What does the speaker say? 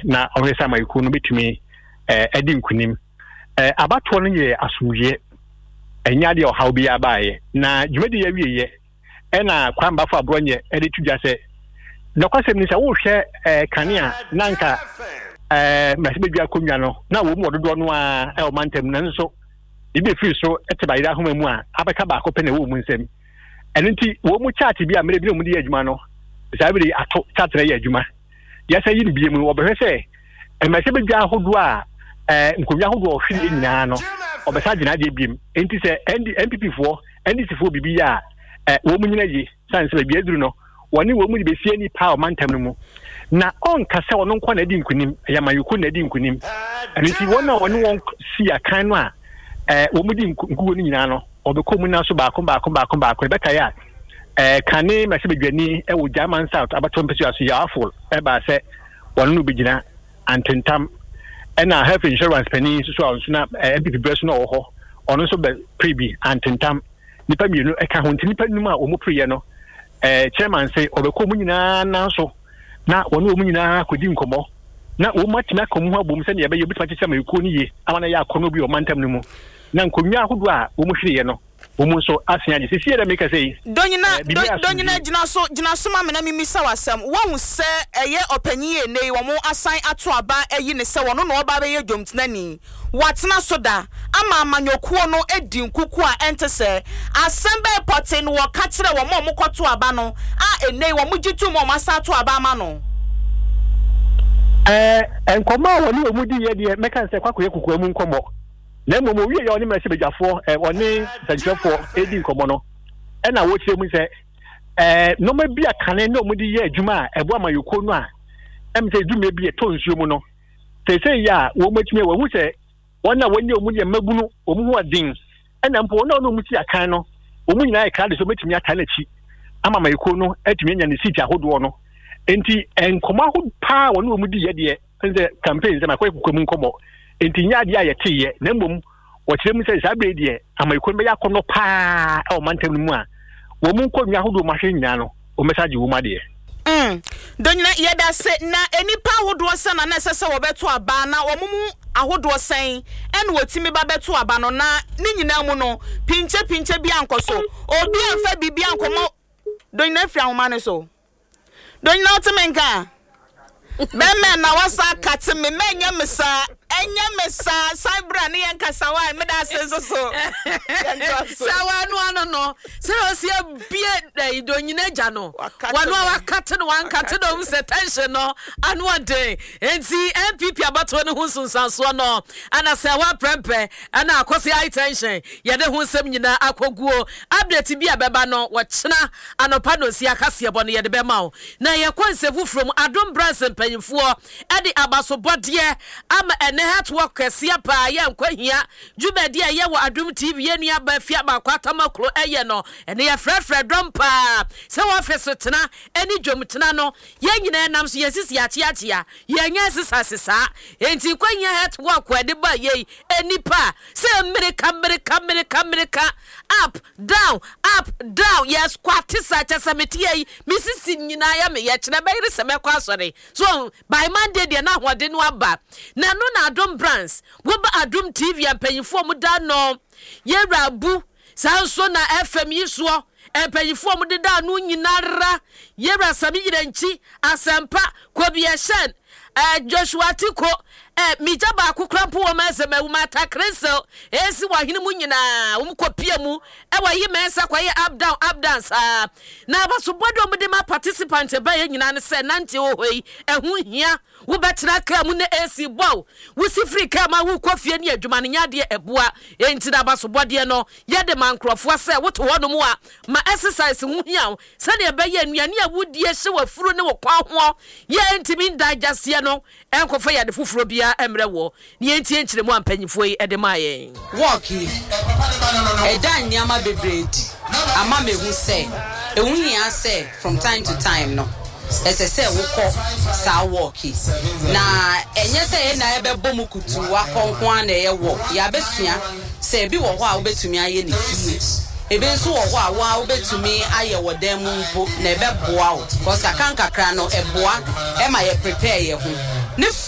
na ohwesa mayuku no betumi edi nkunim abato no ye asumje enya de ohaw bi abaye na dwumadi ya wieye na kwamba fa bronye edi tudwa se na kwasem ni se wo hwe kanea nanka masibedwa konwa no na wo mu ododo no a o mantem na nso ibe free so etibayira homa mu a abeka ba akopɛ na wo mu nsem enenti wo mu chat bi a mere bi mu di adwuma no sabiri ato chat na ya adwuma yasa yi bi mu obehwe se masibedwa ahodo a nkonwa ahodo ohwe nyina no obesa gina de biem enti se MPP fo NDC fo bibi ya wo mu nyina yi sanse ba bi aduru no woni wo mu di besie ni pa o mantem no mu na on kase wono nkwa na di nkunim ya mayuku na di nkunim anti wona woni won si akan no a wo mu di nkuwo ni nyina no obekọ mu na so ba ko beka ya kane masibedwani wo German South abato mpesi aso ya afol ba se wono no bigina antentam na health insurance penny so na MPP breast no ho ono so be prebi antentam nipa mienu eka ho nipa num a wo mu priye no chairman say obekọ mu nyina na so na wono wo mu nyina kodi nkomo na wo matina komu abom se ne yebe yebituma kye sama yuko ni ye amana ya kono bi o mantam no mu na nkonwa ahodo a wo mu hwiriye no wo mu so asen age sisi da make say donyina gina so ma mena mimisa wasam wo se eye opanyi enei wo mu asan ato aba eyi ne se wono no oba be ye dwomtenani watena soda ama amanyokuo no edi nkuku a ente se asembe potin wo ka kire wo mo koto aba no a enei wo mu gitu mo masa ato aba ma no enkoma woni omudi ye de meka se kwakoye kuku mu nkomo na momo wie ye oni mrese bejafo oni sanjafo edi nkomo no na wo kire mu se no ma bia kane na omudi ye adwuma ebo amayoko no a emse dwuma bia to nsuo mu no se ya wo matumi wo hu se wona wonye omudi ye magunu omu ho adin na mpo na omuti akan no omu nyina ye kade so metumi ata na chi ama amayoko no atumi anya ne siti ahodo no enti enkoma ho pa woni omudi ye de nze campaign ze makwa kuku mu nkomo enti nya de ayete ye na mbom wo kire mu se sabre de amayiko be yakono pa o mantem mu a wo mu nkonwa ahodo mahwe nya no o message wo ma de donyina yeda se na enipa ahodo se na sese wo beto aba na wo mu ahodo sen en wotimi ba beto aba no na ni nyina mu no pinche bi ankoso obi anfa bibi ankomo donyina fia ho ma ne so donyina otemenka bemme na wasa kate me menya mesa enya mesa sabra ne yankasa wa me da senso so sawa no no se o se bie donyina gya no wano wakate no wankate no mu se tension no anu ade enti MPP abato ne hu sunsanso no ana se wa prempe ana akosi high tension ye de hu nsem nyina akoguo update bi abeba no wochena anopa no si akase ebo no ye de be ma na ye konsefu from Adom Brands mpanyimfo e de abasobode ama ene network kesia pa ye nkwahia djumedi ye wo Adom TV ye nua ba fia ba kwatamakro eye no ene ye frefre dompa se wo office tena eni dwomtena no ye nyina nam so yesisi atia ye nya sisa enti kwahia network ade ba ye enipa se America up down yes kwatisa chasameti ye misisi nyina ya me ye kina ba yire se mekwa asore so by Monday de na hode no aba na no na Adom Brands wo ba Adom TV ampanyifo mu da no ye rabu sanso na FM yiso ampanyifo mu de da no nyinara ye rasami yiranchi asempa kobieshen Joshua Tiko mijaba akukrampo wo mesema wo mata Crystal esi wahene mu nyina wo mkopie mu wa yi mensa kwaye up down sa na abasobodo mu de ma participant ba ye nyina ne se nante wo hoi ehu hia wo betra ka mu ne esi bow wo si free ka ma wo kofie ne adwuma ne nyade eboa enti na abasobode no ye de mankrofo se wo to wono mu a ma exercise hu hia se ne be ye anuane a wodie hye wafuro ne wo kwa ho ye enti min digest ye no enkofo ye de fufuro bia emre wo ne enti enkyire mu ampanyifo yi ede ma ye walki edan niama bebredi ama mehu se ehun hia se from time to time no esese wukọ sa walki na enye se na ebe bomu kutu wa konkon na ye walk ya besua se bi wo ho a obetumi aye ne fie ebe nso wo ho a wa obetumi aye wo dan mu mpo na ebe boa o cause akan kakra no eboa e ma ye prepare ye ho ne